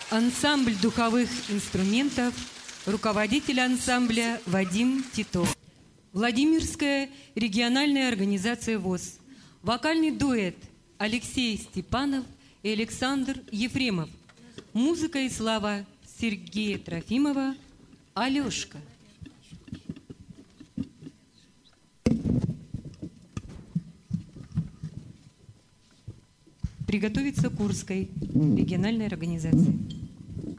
Ансамбль духовых инструментов, руководитель ансамбля Вадим Титов. Владимирская региональная организация ВОС. Вокальный дуэт Алексей Степанов и Александр Ефремов. Музыка и слава Сергея Трофимова «Алешка». Приготовиться Курской региональной организации.